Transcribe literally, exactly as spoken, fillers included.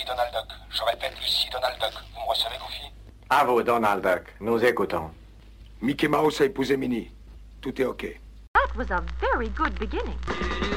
Donald Duck. Je répète, Lucie Donald Duck. Vous me recevez, Goofy? À vous, Donald Duck. Nous écoutons. Mickey Mouse a épousé Minnie. Tout est OK. That was a very good beginning.